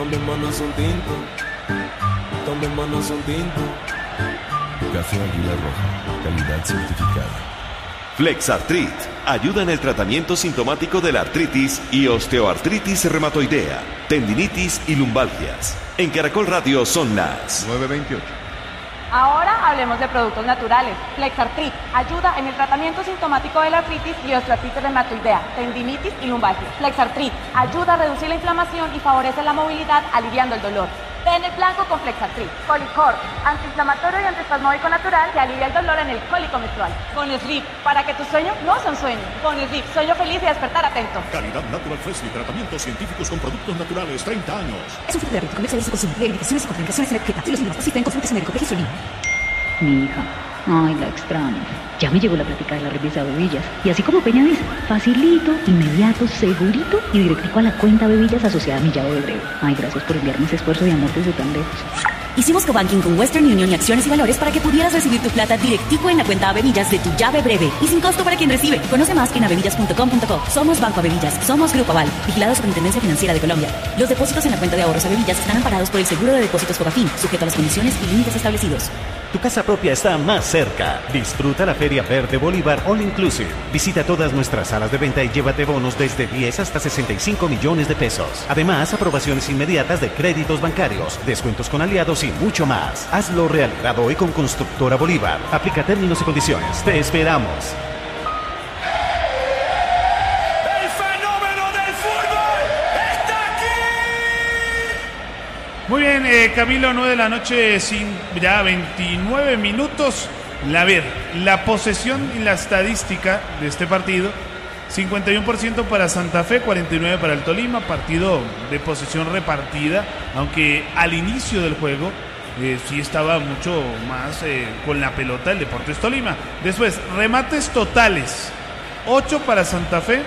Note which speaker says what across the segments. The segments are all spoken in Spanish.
Speaker 1: Tomémonos un tinto. Tomémonos un tinto.
Speaker 2: Café Águila Roja, calidad certificada.
Speaker 3: Flexartrit ayuda en el tratamiento sintomático de la artritis y osteoartritis reumatoidea, tendinitis y lumbalgias. En Caracol Radio son las
Speaker 2: 9:28.
Speaker 4: Ahora hablemos de productos naturales. Flexartrit ayuda en el tratamiento sintomático de la artritis y osteoartritis reumatoidea, tendinitis y lumbalgias. Flexartrit ayuda a reducir la inflamación y favorece la movilidad, aliviando el dolor. Ven el blanco con Flexartrit. Colicor, antiinflamatorio y antiespasmódico natural que alivia el dolor en el cólico menstrual. Con Sleep, para que tu sueño no sea un sueño. Con Sleep, sueño feliz y despertar atento.
Speaker 5: Calidad Natural Freshly, tratamientos científicos con productos naturales, 30 años.
Speaker 6: Es un fruto de comercial de su consumo, de indicaciones y contraindicaciones en la etiqueta. Si los libros asisten, consulte su médico, peje su línea.
Speaker 7: Mi hija, ay, la extraño. Ya me llegó la plática de la represa Bebillas. Y así como Peña dice, facilito, inmediato, segurito y directico a la cuenta Bebillas asociada a mi llave de breve. Ay, gracias por enviarme ese esfuerzo de amor desde tan lejos.
Speaker 6: Hicimos cobanking con Western Union y Acciones y Valores para que pudieras recibir tu plata directico en la cuenta Bebillas de tu llave breve y sin costo para quien recibe. Conoce más en abebillas.com.co. Somos Banco Abebillas, somos Grupo Aval, vigilados por Intendencia Financiera de Colombia. Los depósitos en la cuenta de ahorros Abebillas están amparados por el Seguro de Depósitos Fogafín, sujeto a las condiciones y límites establecidos.
Speaker 8: Tu casa propia está más cerca. Disfruta la Feria Verde Bolívar All Inclusive. Visita todas nuestras salas de venta y llévate bonos desde 10 hasta 65 millones de pesos. Además, aprobaciones inmediatas de créditos bancarios, descuentos con aliados y mucho más. Hazlo realidad hoy con Constructora Bolívar. Aplica términos y condiciones. Te esperamos.
Speaker 9: Muy bien, Camilo, 9 de la noche, ya 29 minutos. La posesión y la estadística de este partido, 51% para Santa Fe, 49% para el Tolima, partido de posesión repartida, aunque al inicio del juego sí estaba mucho más con la pelota el Deportes Tolima. Después, remates totales, 8 para Santa Fe,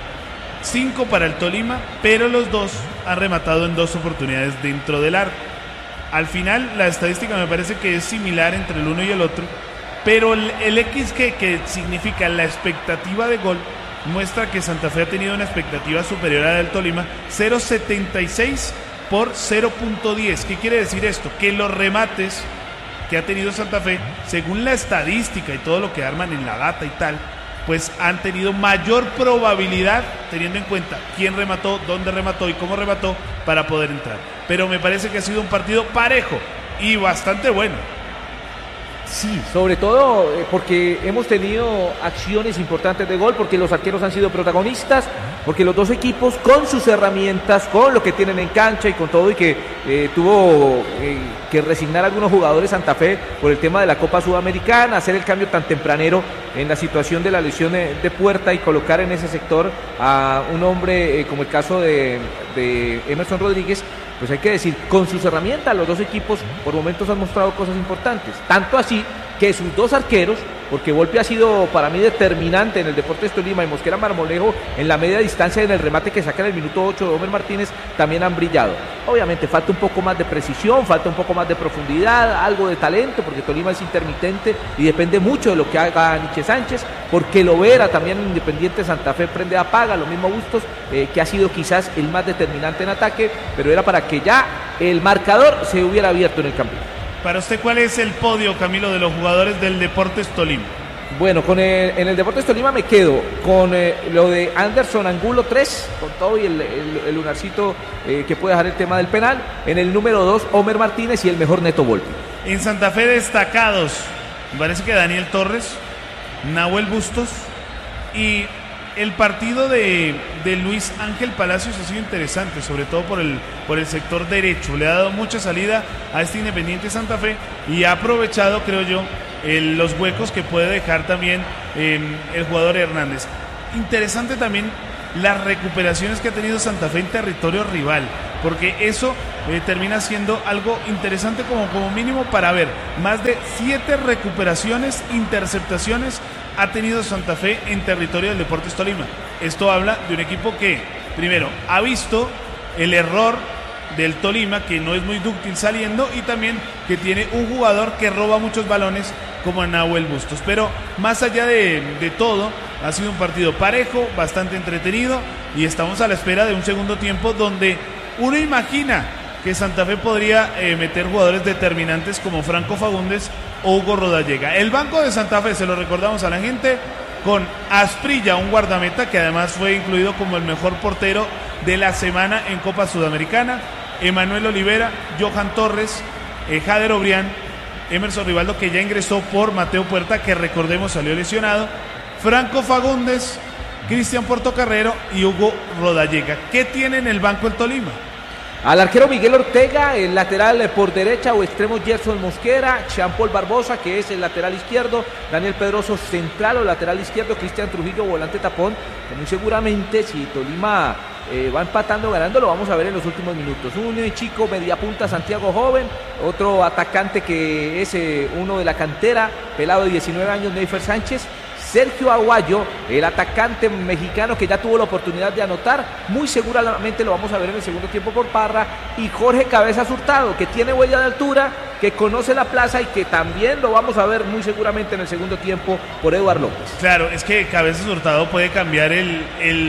Speaker 9: 5 para el Tolima, pero los dos han rematado en 2 oportunidades dentro del arco. Al final la estadística me parece que es similar entre el uno y el otro, pero el XG, que significa la expectativa de gol, muestra que Santa Fe ha tenido una expectativa superior a la del Tolima, 0.76 por 0.10. ¿Qué quiere decir esto? Que los remates que ha tenido Santa Fe, según la estadística y todo lo que arman en la data y tal, pues han tenido mayor probabilidad, teniendo en cuenta quién remató, dónde remató y cómo remató, para poder entrar. Pero me parece que ha sido un partido parejo y bastante bueno.
Speaker 10: Sí, sobre todo porque hemos tenido acciones importantes de gol, porque los arqueros han sido protagonistas, porque los dos equipos con sus herramientas, con lo que tienen en cancha y con todo, y que tuvo que resignar a algunos jugadores Santa Fe por el tema de la Copa Sudamericana, hacer el cambio tan tempranero en la situación de la lesión de Puerta y colocar en ese sector a un hombre como el caso de Emerson Rodríguez. Pues hay que decir, con sus herramientas los dos equipos por momentos han mostrado cosas importantes, tanto así que sus dos arqueros, porque Volpi ha sido para mí determinante en el Deportes Tolima y Mosquera Marmolejo en la media distancia en el remate que saca en el minuto 8 de Homer Martínez, también han brillado. Obviamente falta un poco más de precisión, falta un poco más de profundidad, algo de talento, porque Tolima es intermitente y depende mucho de lo que haga Nietzsche Sánchez, porque Lovera también en Independiente Santa Fe prende apaga, lo mismo Bustos, que ha sido quizás el más determinante en ataque, pero era para que ya el marcador se hubiera abierto en el campo.
Speaker 9: Para usted, ¿cuál es el podio, Camilo, de los jugadores del Deportes Tolima?
Speaker 10: Bueno, en el Deportes Tolima me quedo con lo de Anderson Angulo 3, con todo y el lunarcito que puede dejar el tema del penal. En el número 2, Homer Martínez, y el mejor Neto Volpi.
Speaker 9: En Santa Fe destacados, me parece que Daniel Torres, Nahuel Bustos, y el partido de Luis Ángel Palacios ha sido interesante, sobre todo por el sector derecho. Le ha dado mucha salida a este Independiente Santa Fe y ha aprovechado, creo yo, los huecos que puede dejar también el jugador Hernández. Interesante también las recuperaciones que ha tenido Santa Fe en territorio rival, porque eso termina siendo algo interesante como mínimo para ver. Más de 7 recuperaciones, interceptaciones ha tenido Santa Fe en territorio del Deportes Tolima. Esto habla de un equipo que, primero, ha visto el error del Tolima, que no es muy dúctil saliendo, y también que tiene un jugador que roba muchos balones como Nahuel Bustos. Pero más allá de todo, ha sido un partido parejo, bastante entretenido, y estamos a la espera de un segundo tiempo donde uno imagina que Santa Fe podría meter jugadores determinantes como Franco Fagundes o Hugo Rodallega. El banco de Santa Fe, se lo recordamos a la gente, con Asprilla, un guardameta que además fue incluido como el mejor portero de la semana en Copa Sudamericana, Emanuel Olivera, Johan Torres, Jader Obrián, Emerson Rivaldo, que ya ingresó por Mateo Puerta, que recordemos salió lesionado, Franco Fagundes, Cristian Portocarrero y Hugo Rodallega. ¿Qué tiene en el banco el Tolima?
Speaker 10: Al arquero Miguel Ortega, el lateral por derecha o extremo Gerson Mosquera, Jean-Paul Barbosa, que es el lateral izquierdo, Daniel Pedroso central o lateral izquierdo, Cristian Trujillo volante tapón, que muy seguramente si Tolima va empatando, ganando, lo vamos a ver en los últimos minutos. Un chico media punta, Santiago Joven, otro atacante que es uno de la cantera, pelado de 19 años, Neifer Sánchez, Sergio Aguayo, el atacante mexicano que ya tuvo la oportunidad de anotar, muy seguramente lo vamos a ver en el segundo tiempo por Parra, y Jorge Cabezas Hurtado, que tiene huella de altura, que conoce la plaza y que también lo vamos a ver muy seguramente en el segundo tiempo por Eduardo López.
Speaker 9: Claro, es que Cabezas Hurtado puede cambiar el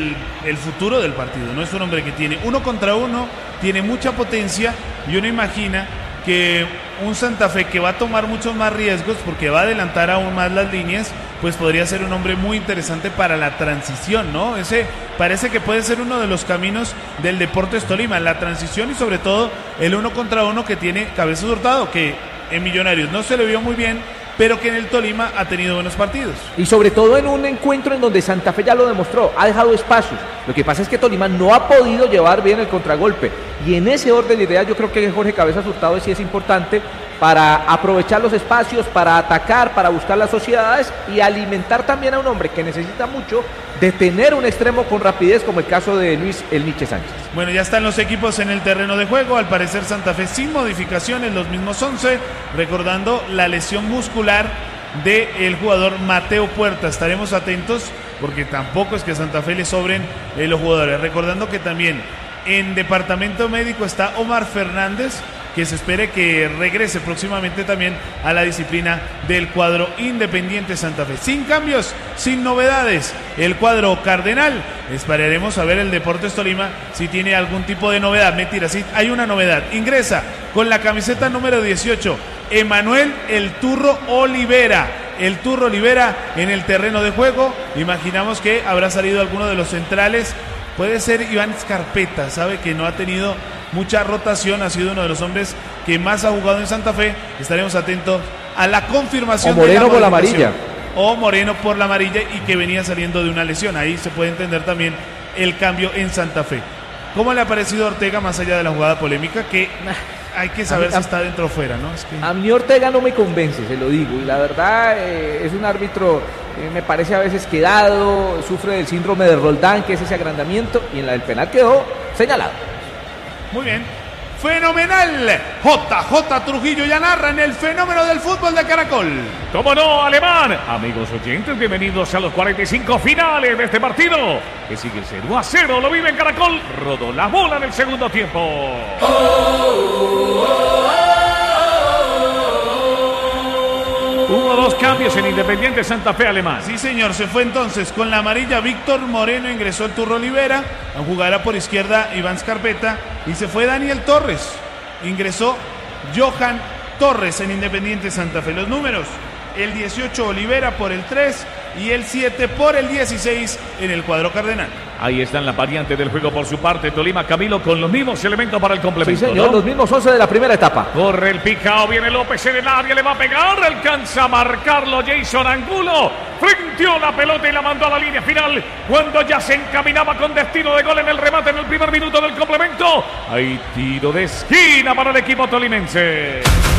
Speaker 9: futuro del partido, no es un hombre que tiene 1 contra 1, tiene mucha potencia y uno imagina que un Santa Fe que va a tomar muchos más riesgos porque va a adelantar aún más las líneas, pues podría ser un hombre muy interesante para la transición, ¿no? Ese parece que puede ser uno de los caminos del Deportes Tolima, la transición y sobre todo el 1 contra 1 que tiene Cabezas Hurtado, que en Millonarios no se le vio muy bien, pero que en el Tolima ha tenido buenos partidos.
Speaker 10: Y sobre todo en un encuentro en donde Santa Fe ya lo demostró, ha dejado espacios. Lo que pasa es que Tolima no ha podido llevar bien el contragolpe. Y en ese orden de ideas yo creo que Jorge Cabezas Hurtado sí es importante para aprovechar los espacios, para atacar, para buscar las sociedades y alimentar también a un hombre que necesita mucho de tener un extremo con rapidez, como el caso de Luis El Niche Sánchez.
Speaker 9: Bueno, ya están los equipos en el terreno de juego, al parecer Santa Fe sin modificaciones, los mismos 11, recordando la lesión muscular del jugador Mateo Puerta. Estaremos atentos porque tampoco es que a Santa Fe le sobren los jugadores, recordando que también en departamento médico está Omar Fernández, que se espere que regrese próximamente también a la disciplina del cuadro Independiente Santa Fe. Sin cambios, sin novedades, el cuadro cardenal. Esperaremos a ver el Deportes Tolima si tiene algún tipo de novedad. Mentira, sí, hay una novedad. Ingresa con la camiseta número 18, Emanuel El Turro Olivera. El Turro Olivera en el terreno de juego. Imaginamos que habrá salido alguno de los centrales. Puede ser Iván Scarpeta, sabe que no ha tenido mucha rotación, ha sido uno de los hombres que más ha jugado en Santa Fe. Estaremos atentos a la confirmación.
Speaker 10: O Moreno por la amarilla.
Speaker 9: O Moreno por la amarilla y que venía saliendo de una lesión. Ahí se puede entender también el cambio en Santa Fe. ¿Cómo le ha parecido a Ortega más allá de la jugada polémica? Que hay que saber si está dentro o fuera, ¿no? Es que...
Speaker 10: A mí Ortega no me convence, se lo digo. Y la verdad es un árbitro, me parece a veces quedado, sufre del síndrome de Roldán, que es ese agrandamiento, y en la del penal quedó señalado.
Speaker 9: Muy bien. Fenomenal. JJ Trujillo ya narra en el fenómeno del fútbol de Caracol.
Speaker 11: ¿Cómo no, Alemán? Amigos oyentes, bienvenidos a los 45 finales de este partido, que sigue 0-0, lo vive en Caracol. Rodó la bola en el segundo tiempo. Hubo 2 cambios en Independiente Santa Fe, Alemán.
Speaker 9: Sí, señor, se fue entonces con la amarilla Víctor Moreno, ingresó el Turro Olivera, jugará por izquierda Iván Scarpeta y se fue Daniel Torres, ingresó Johan Torres en Independiente Santa Fe. Los números, el 18 Olivera por el 3 y el 7 por el 16 en el cuadro cardenal.
Speaker 11: Ahí están las variantes del juego por su parte. Tolima, Camilo, con los mismos elementos para el complemento.
Speaker 10: Sí, señor, ¿no? Los mismos 11 de la primera etapa.
Speaker 11: Corre el picao, viene López en el área, le va a pegar, alcanza a marcarlo Jason Angulo. Frenteó la pelota y la mandó a la línea final cuando ya se encaminaba con destino de gol en el remate en el primer minuto del complemento. Hay tiro de esquina para el equipo tolimense.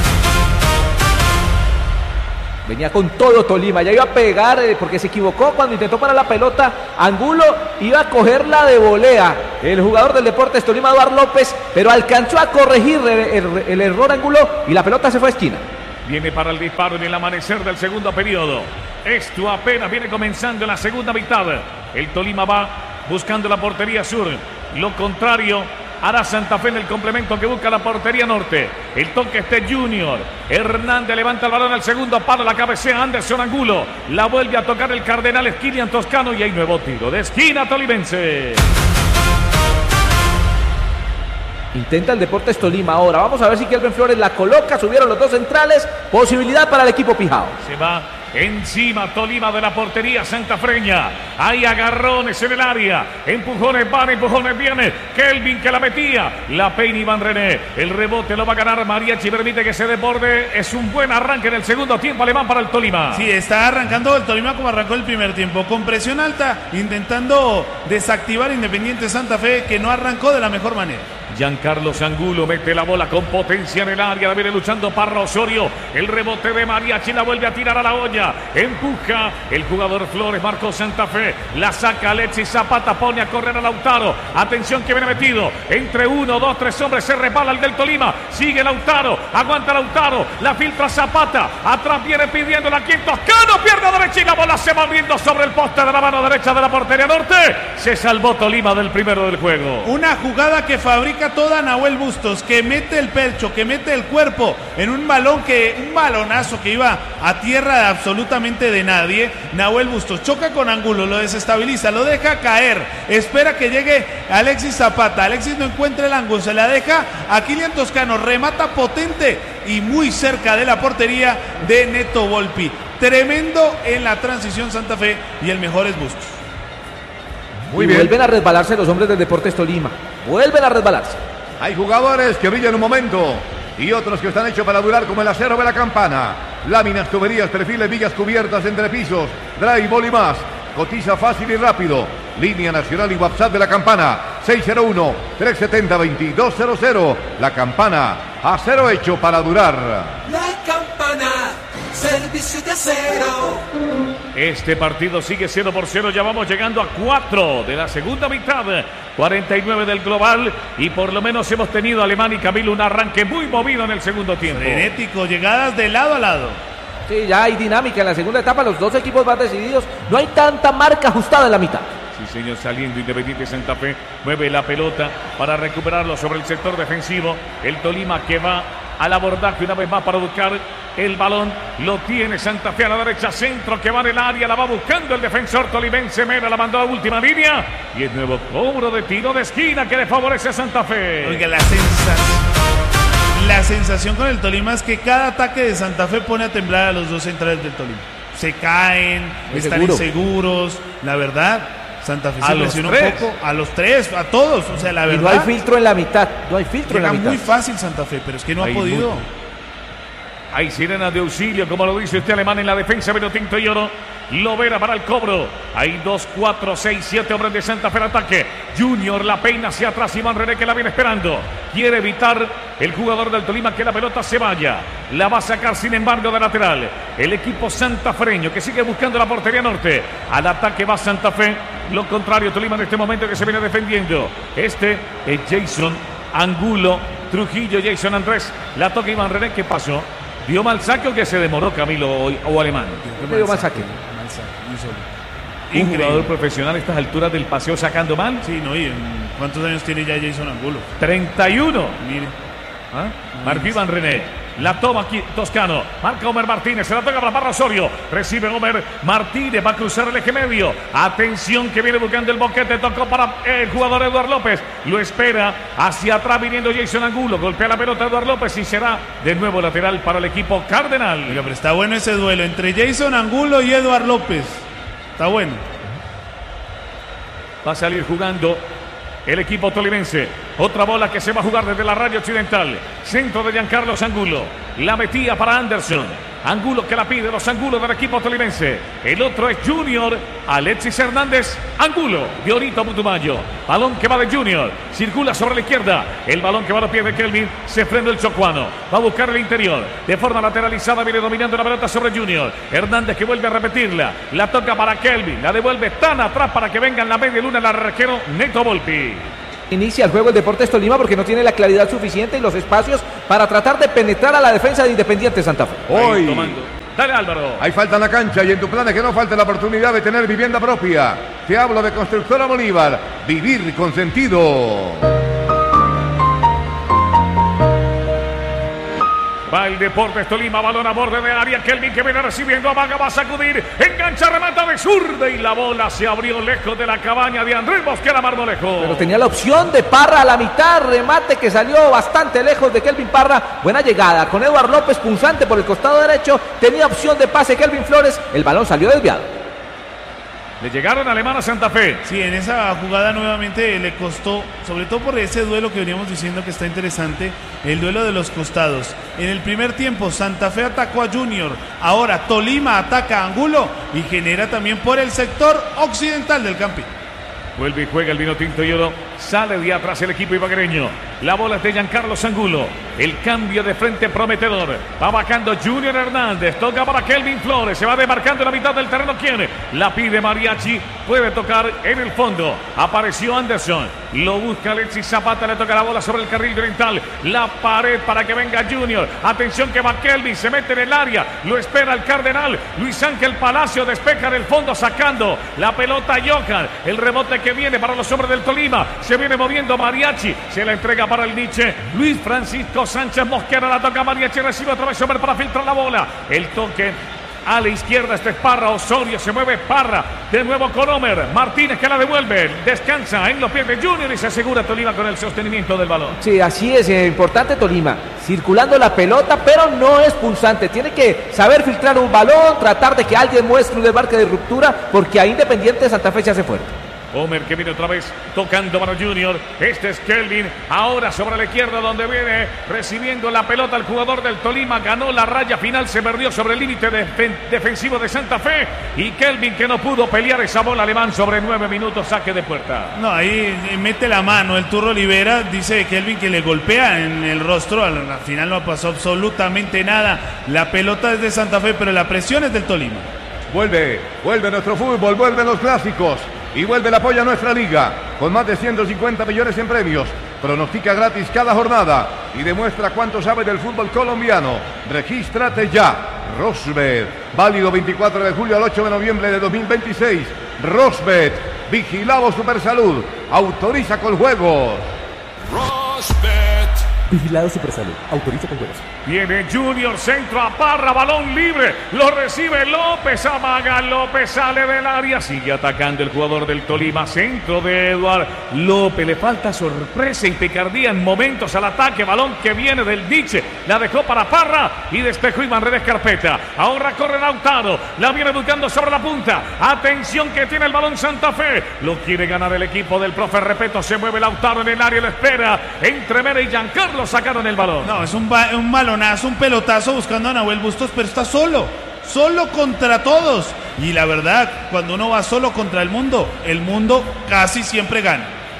Speaker 10: Venía con todo Tolima, ya iba a pegar porque se equivocó cuando intentó parar la pelota. Angulo iba a cogerla de volea. El jugador del Deportes Tolima, Eduardo López, pero alcanzó a corregir el error Angulo y la pelota se fue a esquina.
Speaker 11: Viene para el disparo en el amanecer del segundo periodo. Esto apenas viene comenzando en la segunda mitad. El Tolima va buscando la portería sur. Lo contrario hará Santa Fe en el complemento que busca la portería norte. El toque este Junior. Hernández levanta el balón al segundo palo, la cabecea Anderson Angulo. La vuelve a tocar el Cardenal Kilian Toscano y hay nuevo tiro de esquina tolimense.
Speaker 10: Intenta el Deportes Tolima ahora. Vamos a ver si Kelvin Flores la coloca. Subieron los dos centrales. Posibilidad para el equipo pijao.
Speaker 11: Se va encima Tolima de la portería santafreña. Hay agarrones en el área. Empujones van, empujones vienen. Kelvin que la metía. La peina Iván René. El rebote lo va a ganar Mariachi. Permite que se desborde. Es un buen arranque en el segundo tiempo alemán para el Tolima.
Speaker 9: Sí, está arrancando el Tolima como arrancó el primer tiempo. Con presión alta, intentando desactivar Independiente Santa Fe, que no arrancó de la mejor manera.
Speaker 11: Giancarlo Angulo mete la bola con potencia en el área. La viene luchando Parra Osorio. El rebote de Mariachi la vuelve a tirar a la olla. Empuja el jugador Flores. Marcó Santa Fe. La saca Alexis Zapata. Pone a correr a Lautaro. Atención que viene metido. Entre 1, 2, 3 hombres. Se resbala el del Tolima. Sigue Lautaro. Aguanta Lautaro. La filtra Zapata. Atrás viene pidiendo la quien Toscano. Pierde a derecha y la bola se va abriendo sobre el poste de la mano derecha de la portería norte. Se salvó Tolima del primero del juego.
Speaker 9: Una jugada que fabrica toda Nahuel Bustos, que mete el pecho, que mete el cuerpo en un balonazo que iba a tierra de absolutamente de nadie. Nahuel Bustos choca con Angulo, lo desestabiliza, lo deja caer, espera que llegue Alexis Zapata. Alexis no encuentra el ángulo, se la deja a Kylian Toscano, remata potente y muy cerca de la portería de Neto Volpi. Tremendo en la transición Santa Fe y el mejor es Bustos.
Speaker 10: Muy bien. Vuelven a resbalarse los hombres del Deportes Tolima. Vuelven a resbalarse.
Speaker 12: Hay jugadores que brillan un momento y otros que están hechos para durar, como el acero de la Campana. Láminas, tuberías, perfiles, vigas cubiertas, entrepisos, drywall y más. Cotiza fácil y rápido. Línea nacional y WhatsApp de la Campana. 601-370-2200. La Campana. Acero hecho para durar.
Speaker 1: La Campana. Servicio de acero.
Speaker 11: Este partido sigue 0-0, ya vamos llegando a 4 de la segunda mitad, 49 del global, y por lo menos hemos tenido, Alemán y Camilo, un arranque muy movido en el segundo tiempo.
Speaker 9: Frenético, llegadas de lado a lado.
Speaker 10: Sí, ya hay dinámica en la segunda etapa, los dos equipos van decididos, no hay tanta marca ajustada en la mitad.
Speaker 11: Sí, señor, saliendo Independiente Santa Fe, mueve la pelota para recuperarlo sobre el sector defensivo. El Tolima que va al abordaje una vez más para buscar el balón. Lo tiene Santa Fe a la derecha, centro que va en el área, la va buscando el defensor tolimense. Mera la mandó a última línea y el nuevo cobro de tiro de esquina que le favorece a Santa Fe.
Speaker 9: Oiga, la sensación con el Tolima es que cada ataque de Santa Fe pone a temblar a los dos centrales del Tolima. Se caen, están inseguros, la verdad. Santa Fe se presiona un poco, a los tres, a todos, o sea, la verdad.
Speaker 10: No hay filtro en la mitad, no hay filtro en la mitad.
Speaker 9: Muy fácil Santa Fe, pero es que no ha podido.
Speaker 11: Hay sirenas de auxilio, como lo dice este Alemán en la defensa, vino tinto y oro. Lovera para el cobro. Hay 2, 4, 6, 7 hombres de Santa Fe en ataque. Junior la peina hacia atrás. Iván René que la viene esperando. Quiere evitar el jugador del Tolima que la pelota se vaya. La va a sacar sin embargo de lateral. El equipo santafreño que sigue buscando la portería norte. Al ataque va Santa Fe. Lo contrario, Tolima en este momento que se viene defendiendo. Este es Jason Angulo. Trujillo, Jason Andrés. La toca Iván René. ¿Qué pasó? ¿Dio mal saque o que se demoró Camilo o Alemán?
Speaker 10: Dio mal saque.
Speaker 11: Un jugador profesional a estas alturas del paseo sacando mal.
Speaker 9: Sí, no, y ¿cuántos años tiene ya Jason Angulo?
Speaker 11: 31.
Speaker 9: Mire.
Speaker 11: Marcó Iván René. La toma aquí Toscano. Marca Homer Martínez. Se la toca para Parra Osorio. Recibe Homer Martínez. Va a cruzar el eje medio. Atención que viene buscando el boquete. Tocó para el jugador Eduardo López. Lo espera. Hacia atrás viniendo Jason Angulo. Golpea la pelota Eduardo López y será de nuevo lateral para el equipo Cardenal.
Speaker 9: Pero está bueno ese duelo entre Jason Angulo y Eduardo López. Está bueno.
Speaker 11: Va a salir jugando el equipo tolimense. Otra bola que se va a jugar desde la raya occidental. Centro de Giancarlo Angulo. La metía para Anderson. Angulo que la pide, los Angulos del equipo tolimense. El otro es Junior. Alexis Hernández. Angulo. Diorito Putumayo. Balón que va de Junior. Circula sobre la izquierda. El balón que va a los pies de Kelvin. Se frena el chocuano. Va a buscar el interior. De forma lateralizada viene dominando la pelota sobre Junior. Hernández que vuelve a repetirla. La toca para Kelvin. La devuelve tan atrás para que venga en la media luna el arquero Neto Volpi.
Speaker 10: Inicia el juego el Deportes Tolima porque no tiene la claridad suficiente y los espacios para tratar de penetrar a la defensa de Independiente Santa Fe.
Speaker 12: Hoy
Speaker 11: dale Álvaro.
Speaker 12: Hay falta en la cancha y en tu plan es que no falte la oportunidad de tener vivienda propia. Te hablo de Constructora Bolívar. Vivir con sentido.
Speaker 11: Va el Deportes Tolima, balón a borde de área. Kelvin que viene recibiendo, amaga, va a sacudir. Engancha, remata de zurda y la bola se abrió lejos de la cabaña de Andrés Mosquera Marmolejo.
Speaker 10: Pero tenía la opción de Parra a la mitad, remate que salió bastante lejos de Kelvin Parra. Buena llegada con Eduard López punzante por el costado derecho. Tenía opción de pase Kelvin Flores. El balón salió desviado.
Speaker 11: Le llegaron Alemán a Santa Fe.
Speaker 9: Sí, en esa jugada nuevamente le costó, sobre todo por ese duelo que veníamos diciendo que está interesante, el duelo de los costados. En el primer tiempo Santa Fe atacó a Junior, ahora Tolima ataca a Angulo y genera también por el sector occidental del Campín.
Speaker 11: Vuelve y juega el vino tinto y oro. Sale de atrás el equipo ibaguereño. La bola es de Giancarlo Angulo. El cambio de frente prometedor. Va bajando Junior Hernández. Toca para Kelvin Flores. Se va demarcando en la mitad del terreno. ¿Quién? La pide Mariachi. Puede tocar en el fondo. Apareció Anderson. Lo busca Alexis Zapata. Le toca la bola sobre el carril oriental. La pared para que venga Junior. Atención que va Kelvin. Se mete en el área. Lo espera el Cardenal. Luis Ángel Palacio despeja en el fondo sacando la pelota a Johan. El rebote que viene para los hombres del Tolima. Se viene moviendo Mariachi. Se la entrega para el Nietzsche. Luis Francisco Sánchez Mosquera. La toca Mariachi. Recibe otra vez sobre para filtrar la bola. El toque a la izquierda. Este es Parra. Osorio se mueve Parra. De nuevo con Homer. Martínez que la devuelve. Descansa en los pies de Junior y se asegura Tolima con el sostenimiento del balón.
Speaker 10: Sí, así es. Importante Tolima. Circulando la pelota, pero no es pulsante. Tiene que saber filtrar un balón. Tratar de que alguien muestre un desmarque de ruptura. Porque a Independiente Santa Fe se hace fuerte.
Speaker 11: Homer que viene otra vez tocando para Junior. Este es Kelvin. Ahora sobre la izquierda donde viene recibiendo la pelota el jugador del Tolima. Ganó la raya final. Se perdió sobre el límite defensivo de Santa Fe. Y Kelvin que no pudo pelear esa bola alemán sobre 9 minutos. Saque de puerta.
Speaker 9: No, ahí mete la mano el Turro Olivera. Dice Kelvin que le golpea en el rostro. Al final no pasó absolutamente nada. La pelota es de Santa Fe, pero la presión es del Tolima.
Speaker 12: Vuelve nuestro fútbol, vuelven los clásicos. Y vuelve el apoyo a nuestra liga, con más de 150 millones en premios. Pronostica gratis cada jornada y demuestra cuánto sabe del fútbol colombiano. Regístrate ya. Rosbet, válido 24 de julio al 8 de noviembre de 2026. Rosbet, vigilado Supersalud, autoriza con juegos.
Speaker 13: Rosbet.
Speaker 14: Vigilado Supersalud, autoriza con juegos.
Speaker 11: Viene Junior, centro a Parra, balón libre, lo recibe López, amaga López, sale del área, sigue atacando el jugador del Tolima, centro de Eduard López, le falta sorpresa y picardía en momentos al ataque, balón que viene del Diche, la dejó para Parra y despejó Iván Redes Carpeta, ahora corre Lautaro, la viene buscando sobre la punta, atención que tiene el balón Santa Fe, lo quiere ganar el equipo del profe Repeto, se mueve Lautaro en el área, lo espera, entre Mera y Giancarlo sacaron el balón.
Speaker 9: No, es un balonazo, un pelotazo buscando a Nahuel Bustos, pero está solo contra todos. Y la verdad, cuando uno va solo contra el mundo casi siempre gana.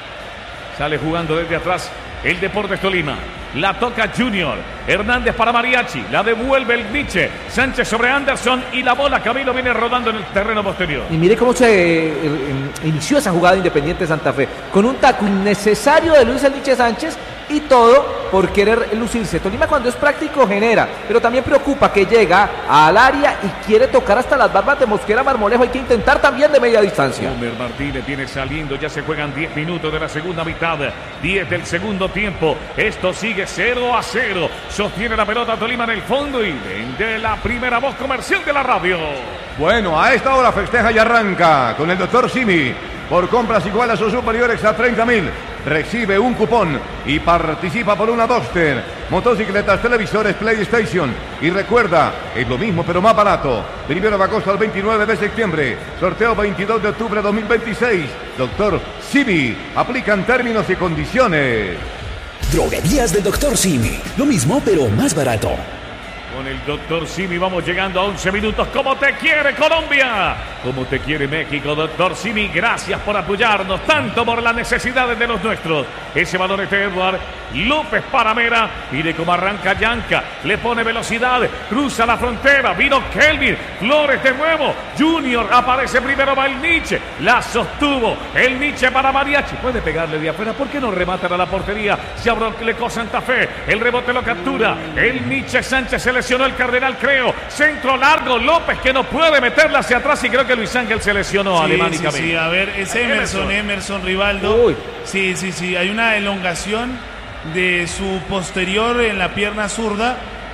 Speaker 11: Sale jugando desde atrás el Deportes Tolima. La toca Junior. Hernández para Mariachi. La devuelve el Nietzsche. Sánchez sobre Anderson. Y la bola, Camilo, viene rodando en el terreno posterior.
Speaker 10: Y mire cómo se inició esa jugada Independiente Santa Fe. Con un taco innecesario de Luis el Nietzsche Sánchez. Y todo por querer lucirse. Tolima cuando es práctico genera, pero también preocupa que llega al área y quiere tocar hasta las barbas de Mosquera Marmolejo. Hay que intentar también de media distancia.
Speaker 11: Homer Martínez viene saliendo, ya se juegan 10 minutos de la segunda mitad, 10 del segundo tiempo. Esto sigue 0-0. Sostiene la pelota Tolima en el fondo y vende la primera voz comercial de la radio.
Speaker 12: Bueno, a esta hora festeja y arranca con el doctor Simi. Por compras iguales o superiores a 30.000, recibe un cupón y participa por una Duster, motocicletas, televisores, PlayStation. Y recuerda, es lo mismo pero más barato. 1 de agosto al 29 de septiembre. Sorteo 22 de octubre de 2026. Doctor Simi. Aplican términos y condiciones.
Speaker 14: Droguerías del Doctor Simi. Lo mismo pero más barato.
Speaker 11: Con el Doctor Simi vamos llegando a 11 minutos. ¿Cómo te quiere Colombia? ¿Cómo te quiere México? Doctor Simi, gracias por apoyarnos, tanto por las necesidades de los nuestros. Ese balón es de Eduard López para Mera. Mire cómo arranca Yanca. Le pone velocidad. Cruza la frontera. Vino Kelvin. Flores de nuevo. Junior aparece primero. Va el Nietzsche. La sostuvo. El Nietzsche para Mariachi. Puede pegarle de afuera. ¿Por qué no rematan a la portería? Se abroclecó Santa Fe. El rebote lo captura. El Nietzsche Sánchez se lesionó el Cardenal, creo. Centro largo. López que no puede meterla hacia atrás. Y creo que Luis Ángel se lesionó. Alemán y Camilo.
Speaker 9: Sí, a ver, es Emerson Rivaldo.
Speaker 10: Uy.
Speaker 9: Sí. Hay una elongación de su posterior en la pierna zurda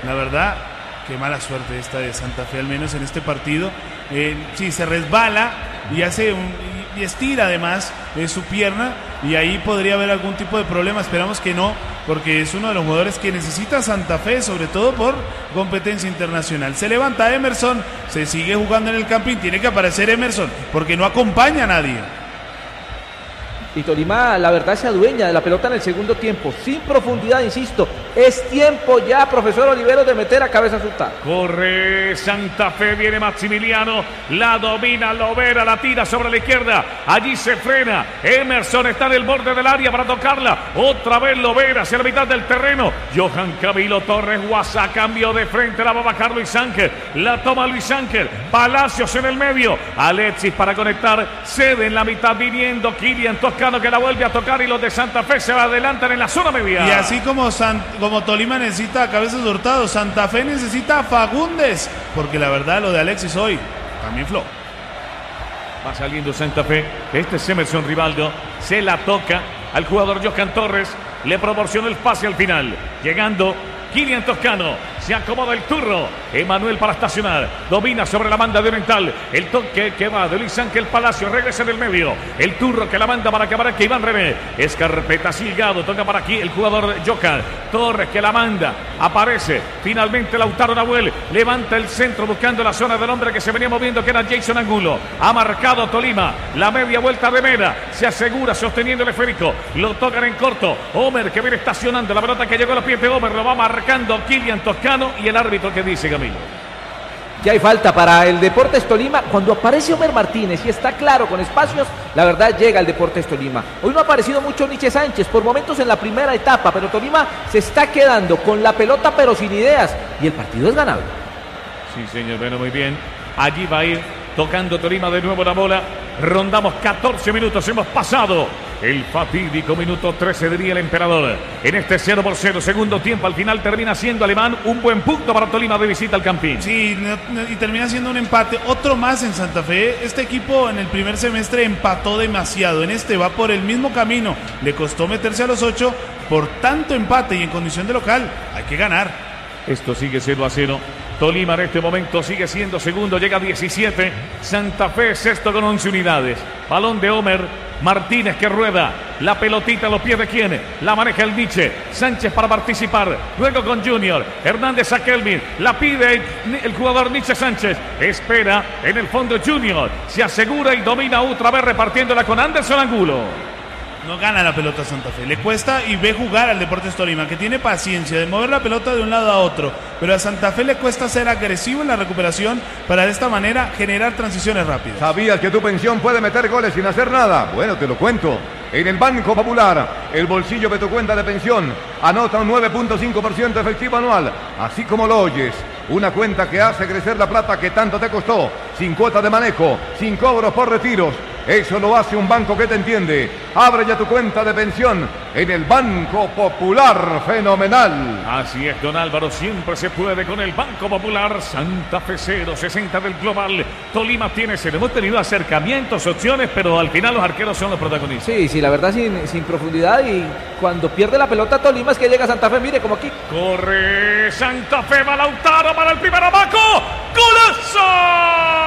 Speaker 9: La verdad, qué mala suerte esta de Santa Fe, al menos en este partido. Sí, se resbala y y estira además su pierna, y ahí podría haber algún tipo de problema. Esperamos que no, porque es uno de los jugadores que necesita Santa Fe, sobre todo por competencia internacional. Se levanta Emerson, se sigue jugando en el Campín, tiene que aparecer Emerson, porque no acompaña a nadie.
Speaker 10: Y Tolima, la verdad, se adueña de la pelota en el segundo tiempo, sin profundidad, insisto. Es tiempo ya, profesor Oliveros, de meter a cabeza su taco.
Speaker 11: Corre Santa Fe, viene Maximiliano, la domina Lovera, la tira sobre la izquierda, allí se frena, Emerson está en el borde del área para tocarla, otra vez Lovera hacia la mitad del terreno, Johan Camilo Torres Guasa, cambio de frente, la va a bajar Luis Ángel, la toma Luis Ángel, Palacios en el medio, Alexis para conectar, cede en la mitad viniendo Kylian Toscano, que la vuelve a tocar, y los de Santa Fe se adelantan en la zona media.
Speaker 9: Y así como Tolima necesita a Cabezas de Hurtado, Santa Fe necesita a Fagundes, porque la verdad lo de Alexis hoy también fló.
Speaker 11: Va saliendo Santa Fe, este es Emerson Rivaldo, se la toca al jugador Johan Torres, le proporciona el pase al final, llegando Kylian Toscano, se acomoda el turro, Emanuel para estacionar, domina sobre la banda de Oriental, el toque que va de Luis Ángel Palacio, regresa del medio, el turro que la manda para que aparezca Iván René, Escarpeta Silgado, toca para aquí el jugador Johan Torres que la manda, aparece finalmente Lautaro Nahuel, levanta el centro buscando la zona del hombre que se venía moviendo, que era Jason Angulo, ha marcado Tolima, la media vuelta de Mera, se asegura sosteniendo el esférico, lo tocan en corto, Homer que viene estacionando, la pelota que llegó a los pies de Homer, lo va marcando Kylian Toscano, y el árbitro que dice, Camilo.
Speaker 10: Ya hay falta para el Deportes Tolima. Cuando aparece Homer Martínez y está claro con espacios, la verdad llega el Deportes Tolima. Hoy no ha aparecido mucho Nietzsche Sánchez, por momentos en la primera etapa, pero Tolima se está quedando con la pelota pero sin ideas, y el partido es ganable.
Speaker 11: Sí, señor, bueno, muy bien. Allí va a ir tocando Tolima de nuevo la bola. Rondamos 14 minutos, hemos pasado el fatídico minuto 13, diría el emperador. En este 0-0, segundo tiempo, al final termina siendo Alemán un buen punto para Tolima de visita al Campín.
Speaker 9: Sí, y termina siendo un empate, otro más en Santa Fe. Este equipo en el primer semestre empató demasiado, en este va por el mismo camino. Le costó meterse a los 8 por tanto empate, y en condición de local hay que ganar.
Speaker 11: Esto sigue 0-0. Tolima en este momento sigue siendo segundo, llega a 17. Santa Fe sexto con 11 unidades. Balón de Homer Martínez que rueda. La pelotita a los pies de quién. La maneja el Nietzsche. Sánchez para participar. Luego con Junior. Hernández a Kelvin. La pide el jugador Nietzsche Sánchez. Espera en el fondo Junior. Se asegura y domina otra vez repartiéndola con Anderson Angulo.
Speaker 9: No gana la pelota a Santa Fe, le cuesta, y ve jugar al Deportes Tolima, que tiene paciencia de mover la pelota de un lado a otro, pero a Santa Fe le cuesta ser agresivo en la recuperación para de esta manera generar transiciones rápidas.
Speaker 12: ¿Sabías que tu pensión puede meter goles sin hacer nada? Bueno, te lo cuento. En el Banco Popular, el bolsillo de tu cuenta de pensión anota un 9.5% efectivo anual, así como lo oyes. Una cuenta que hace crecer la plata que tanto te costó, sin cuota de manejo, sin cobros por retiros. Eso lo hace un banco que te entiende. Abre ya tu cuenta de pensión en el Banco Popular. Fenomenal.
Speaker 11: Así es, don Álvaro, siempre se puede con el Banco Popular. Santa Fe 0-60 del global. Tolima tiene 0. Hemos tenido acercamientos, opciones, pero al final los arqueros son los protagonistas.
Speaker 10: Sí, la verdad sin profundidad, y cuando pierde la pelota Tolima es que llega Santa Fe, mire como aquí.
Speaker 11: Corre Santa Fe, va Lautaro para el primer abaco. ¡Golazo!